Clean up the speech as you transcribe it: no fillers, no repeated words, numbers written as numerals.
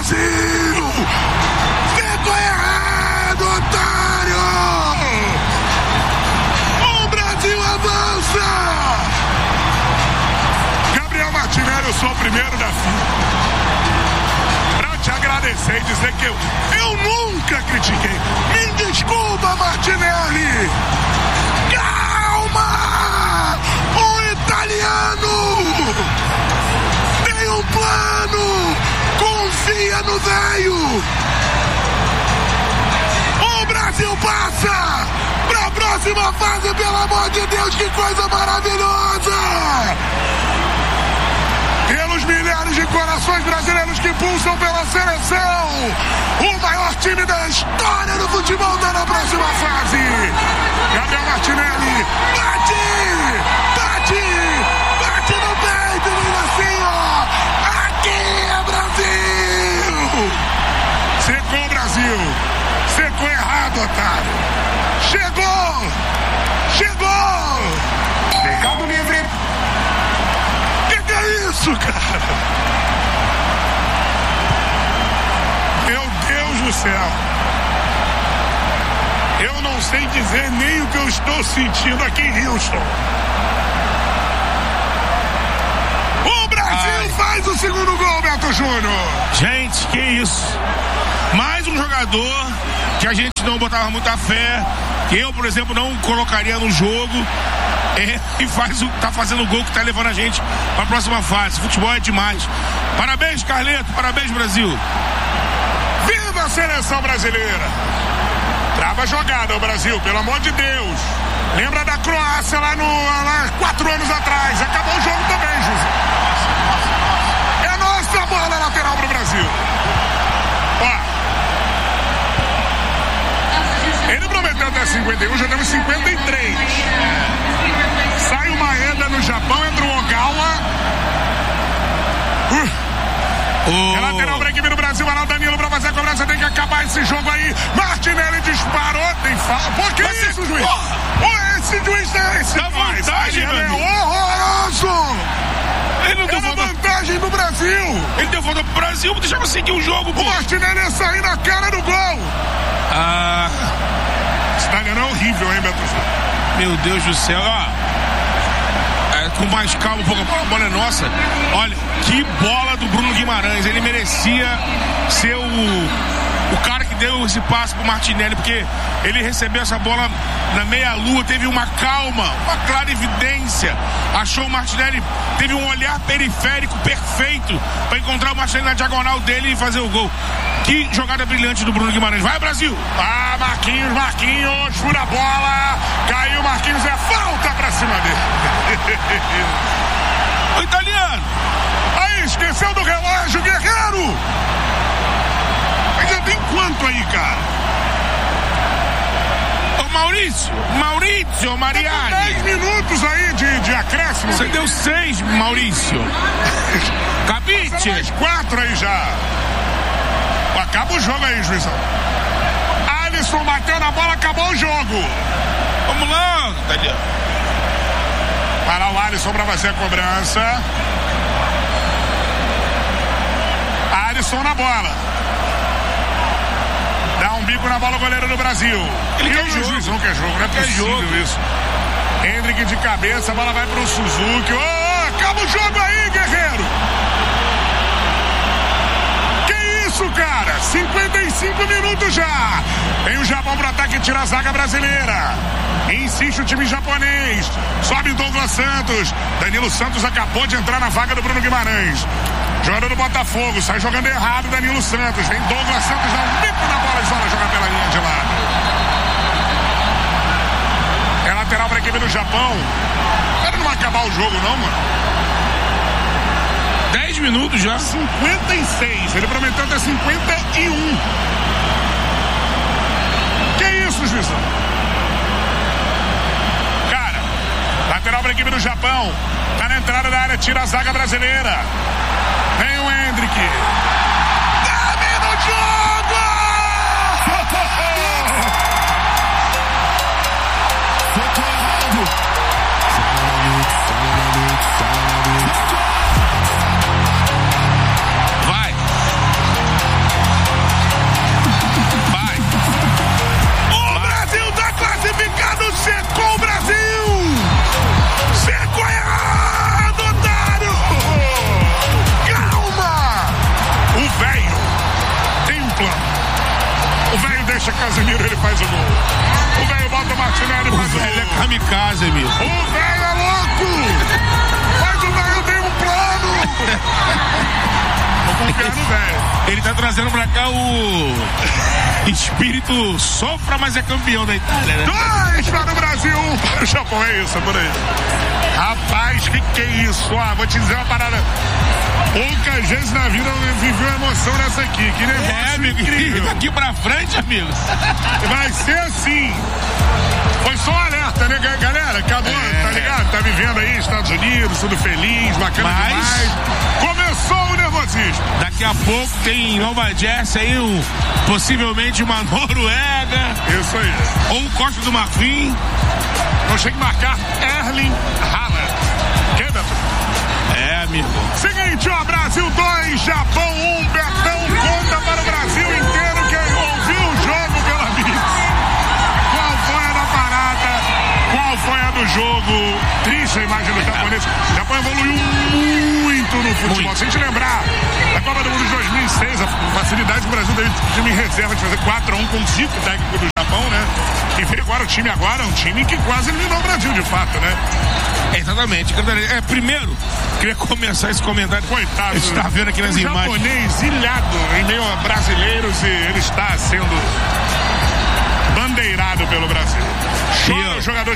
Brasil! Ficou errado, otário! O Brasil avança! Gabriel Martinelli, eu sou o primeiro da fila pra te agradecer e dizer que eu nunca critiquei. Me desculpa, Martinelli! Calma! O italiano tem um plano! Confia no velho! O Brasil passa pra próxima fase, pelo amor de Deus, que coisa maravilhosa! Pelos milhares de corações brasileiros que pulsam pela seleção, o maior time da história do futebol está na próxima fase. Gabriel Martinelli, bate no peito, assim, ó. Aqui é Brasil. Secou o Brasil, secou errado, otário. Chegou. Mercado Livre. Que é isso, cara? Meu Deus do céu. Eu não sei dizer nem o que eu estou sentindo aqui em Houston. O Brasil faz o segundo gol, Beto Júnior. Gente, que isso. Mais um jogador que a gente não botava muita fé, que eu, por exemplo, não colocaria no jogo. E tá fazendo o gol que tá levando a gente para a próxima fase. Futebol é demais. Parabéns, Carleto. Parabéns, Brasil. Viva a seleção brasileira. Trava a jogada o Brasil, pelo amor de Deus. Lembra da Croácia lá 4 anos atrás. Acabou o jogo também, José. É nossa bola lateral pro Brasil. Ó. Ele prometeu até 51, já temos 53. Sai o Maeda no Japão, entra o Ogawa. É lateral pra equipe do Brasil, vai lá o Danilo pra fazer a cobrança, tem que acabar esse jogo aí. Martinelli disparou, tem falta. Por que isso, juiz? Esse juiz é esse. Dá vantagem, ele é horroroso. Ele não deu vantagem do Brasil. Ele deu volta pro Brasil, deixa eu seguir o jogo, pô. O Martinelli ia sair na cara do gol. Esse italiano é horrível, hein, Beto? Meu Deus do céu, ó. Com mais calma, a bola é nossa. Olha, que bola do Bruno Guimarães. Ele merecia ser o cara que deu esse passe pro Martinelli, porque ele recebeu essa bola na meia-lua, teve uma calma, uma clara evidência. Achou o Martinelli, teve um olhar periférico perfeito para encontrar o Martinelli na diagonal dele e fazer o gol. Que jogada brilhante do Bruno Guimarães. Vai, Brasil! Marquinhos, fura a bola. Caiu, Marquinhos, é falta pra cima dele. O italiano. Aí, esqueceu do relógio, Guerreiro. Ainda tem quanto aí, cara? Ô, Maurício Mariani. 10 minutos aí de acréscimo. Você deu 6, Maurício. Capite? Mais 4 aí já. Acaba o jogo aí, juizão. Alisson bateu na bola, acabou o jogo. Vamos lá, italiano. Vai lá o Alisson pra fazer a cobrança. Alisson na bola. Dá um bico na bola o goleiro do Brasil. Ele quer o jogo. Juiz não quer jogo, não é possível isso. Hendrick de cabeça, a bola vai pro Suzuki. Acaba o jogo aí, Guerreiro. Cara, 55 minutos já. Tem o Japão pro ataque, tira a zaga brasileira. Insiste o time japonês. Sobe Douglas Santos. Danilo Santos acabou de entrar na vaga do Bruno Guimarães. Jogador do Botafogo, sai jogando errado Danilo Santos. Vem Douglas Santos, dá um bico na bola e sola, joga pela linha de lado. É lateral pra equipe do Japão. Não vai acabar o jogo não, mano. 10 minutos já. 56. Ele prometeu até 51. Que isso, juizão? Cara, lateral para a equipe do Japão. Tá na entrada da área, tira a zaga brasileira. Vem o Hendrick. Termina o jogo! de casa, amigo. O velho é louco! Mas o velho tem um plano! Vou confiar no velho. Ele tá trazendo pra cá o espírito sofra, mas é campeão da Itália, né? 2 para o Brasil, 1 para o Japão. É isso, é por aí. Rapaz, que é isso? Vou te dizer uma parada. Poucas vezes na vida eu vivi uma emoção nessa aqui. Que negócio amigo, incrível. Daqui pra frente, amigo. Vai ser assim. Foi só um alerta, né, galera? Acabou, tá ligado? Tá vivendo aí Estados Unidos, tudo feliz, bacana demais. Começou o nervosismo. Daqui a pouco tem Nova Jersey aí, possivelmente uma Noruega. Isso aí. Ou o Costa do Marfim. Não chega a marcar Erling Haaland. Que, Beto? É, amigo. Seguinte, ó, Brasil 2, Japão 1, Betão conta para o Brasil inteiro quem ouviu o jogo pela Mix. Qual foi a da parada? Qual foi a do jogo? Triste a imagem do japonês. O Japão evoluiu muito no futebol. Se a gente lembrar da Copa do Mundo de 2006, a facilidade que o Brasil teve de time em reserva de fazer 4-1 com 5 técnicos do Japão, né? E ver agora o time agora é um time que quase eliminou o Brasil, de fato, né? Exatamente. Primeiro, queria começar esse comentário. Coitado. A gente tá vendo aqui nas imagens. Um japonês ilhado em meio a brasileiros e ele está sendo bandeirado pelo Brasil. Chora o jogador